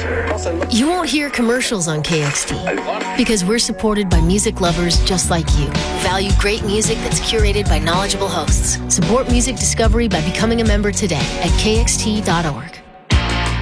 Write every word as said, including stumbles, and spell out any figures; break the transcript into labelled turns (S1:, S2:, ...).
S1: You won't hear commercials on K X T because we're supported by music lovers just like you who value great music that's curated by knowledgeable hosts. Support music discovery by becoming a member today at K X T dot org.